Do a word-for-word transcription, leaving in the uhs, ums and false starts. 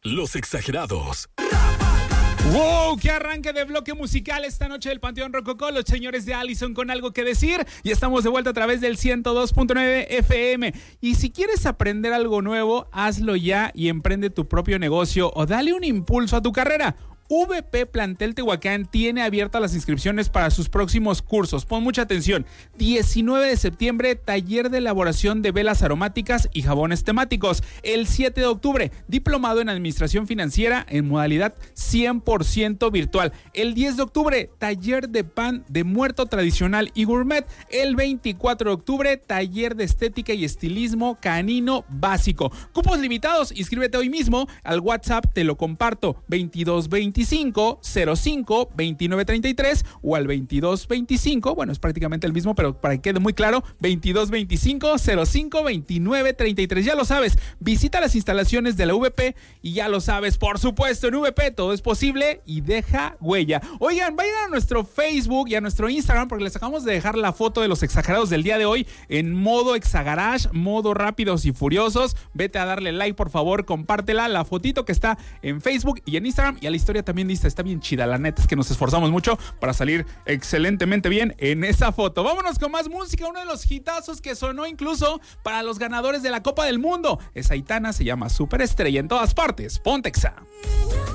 Los Exagerados. ¡Wow! ¡Qué arranque de bloque musical esta noche del Panteón Rococó! Los señores de Allison con algo que decir. Y estamos de vuelta a través del ciento dos punto nueve F M. Y si quieres aprender algo nuevo, hazlo ya y emprende tu propio negocio o dale un impulso a tu carrera. V P Plantel Tehuacán tiene abiertas las inscripciones para sus próximos cursos. Pon mucha atención. diecinueve de septiembre, taller de elaboración de velas aromáticas y jabones temáticos. El siete de octubre, diplomado en administración financiera en modalidad cien por ciento virtual. El diez de octubre, taller de pan de muerto tradicional y gourmet. El veinticuatro de octubre, taller de estética y estilismo canino básico. Cupos limitados, inscríbete hoy mismo. Al WhatsApp te lo comparto, veintidós veinticinco cero cinco veintinueve treinta y tres o al veintidós veinticinco, bueno, es prácticamente el mismo, pero para que quede muy claro, veintidós veinticinco cero cinco veintinueve treinta y tres. Ya lo sabes, visita las instalaciones de la V P y ya lo sabes, por supuesto, en V P todo es posible y deja huella. Oigan, vayan a nuestro Facebook y a nuestro Instagram porque les acabamos de dejar la foto de los exagerados del día de hoy en modo exagarage, modo rápidos y furiosos. Vete a darle like, por favor, compártela, la fotito que está en Facebook y en Instagram, y a la historia también lista, está bien chida, la neta es que nos esforzamos mucho para salir excelentemente bien en esa foto. Vámonos con más música, uno de los hitazos que sonó incluso para los ganadores de la Copa del Mundo. Es Aitana, se llama Superestrella en todas partes. Ponte Exa.